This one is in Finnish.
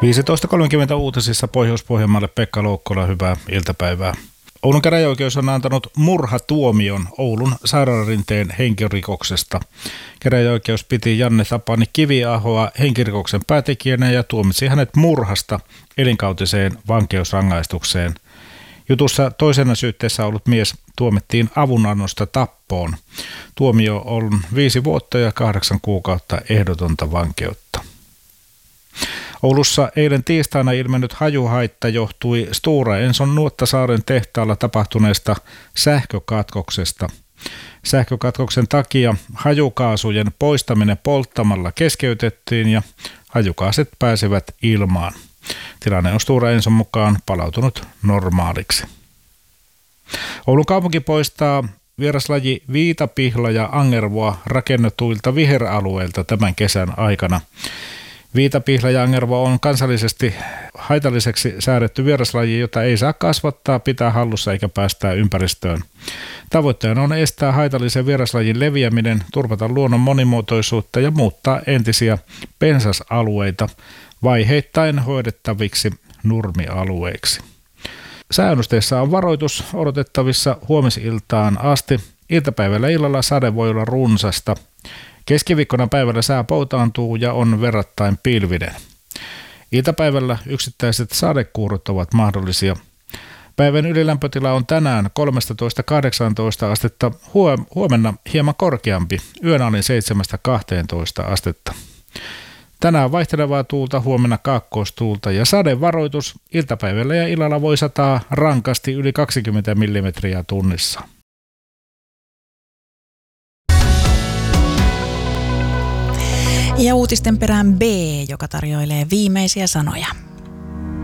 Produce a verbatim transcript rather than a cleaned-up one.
viisitoista kolmekymmentä uutisissa Pohjois-Pohjanmaalle Pekka Loukkola, hyvää iltapäivää. Oulun käräjäoikeus on antanut murhatuomion Oulun Sairaanrinteen henkirikoksesta. Käräjäoikeus piti Janne Tapani Kiviahoa henkirikoksen päätekijänä ja tuomitsi hänet murhasta elinkautiseen vankeusrangaistukseen. Jutussa toisena syytteessä ollut mies tuomittiin avunannosta tappoon. Tuomio on viisi vuotta ja kahdeksan kuukautta ehdotonta vankeutta. Oulussa eilen tiistaina ilmennyt hajuhaitta johtui Stora Enson Nuottasaaren tehtaalla tapahtuneesta sähkökatkoksesta. Sähkökatkoksen takia hajukaasujen poistaminen polttamalla keskeytettiin ja hajukaaset pääsivät ilmaan. Tilanne on Stora Enson mukaan palautunut normaaliksi. Oulun kaupunki poistaa vieraslaji viitapihla ja angervoa rakennetuilta viheralueilta tämän kesän aikana. Viitapihla ja angervo on kansallisesti haitalliseksi säädetty vieraslaji, jota ei saa kasvattaa, pitää hallussa eikä päästää ympäristöön. Tavoitteena on estää haitallisen vieraslajin leviäminen, turvata luonnon monimuotoisuutta ja muuttaa entisiä pensasalueita vaiheittain hoidettaviksi nurmialueiksi. Sääennusteessa on varoitus odotettavissa huomisiltaan asti. Iltapäivällä illalla sade voi olla runsasta. Keskiviikkona päivällä sää poutaantuu ja on verrattain pilvinen. Iltapäivällä yksittäiset sadekuurut ovat mahdollisia. Päivän ylilämpötila on tänään kolmetoista kahdeksantoista astetta, huomenna hieman korkeampi, yön alin seitsemästä kahteentoista astetta. Tänään vaihtelevaa tuulta, huomenna kaakkoistuulta ja sadevaroitus. Iltapäivällä ja illalla voi sataa rankasti yli kaksikymmentä millimetriä tunnissa. Ja uutisten perään B, joka tarjoilee viimeisiä sanoja.